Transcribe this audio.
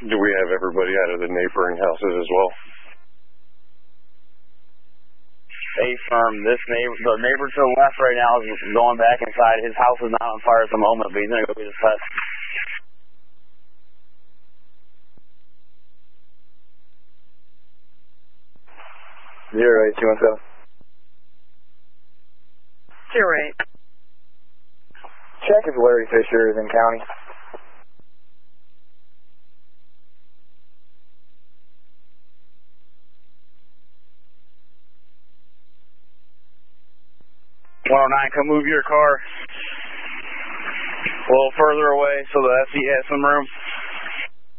Do we have everybody out of the neighboring houses as well? Affirm. The neighbor to the left right now is going back inside. His house is not on fire at the moment, but he's going to go get his pets. Zero 8217. 08. Check if Larry Fisher is in county. Come move your car a little further away so the SE has some room.